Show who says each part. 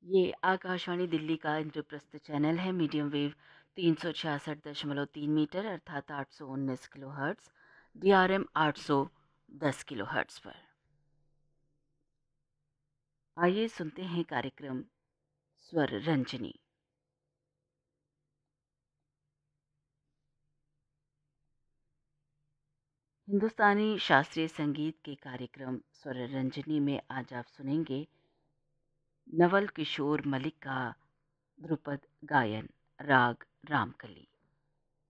Speaker 1: ये आकाशवाणी दिल्ली का इंद्रप्रस्थ चैनल है। मीडियम वेव 366.3 मीटर अर्थात 819 kilo hertz, DRM 810 kilo hertz पर। आइए सुनते हैं कार्यक्रम स्वर रंजनी। हिंदुस्तानी शास्त्रीय संगीत के कार्यक्रम स्वर रंजनी में आज आप सुनेंगे नवल किशोर मलिक का ध्रुपद गायन, राग रामकली।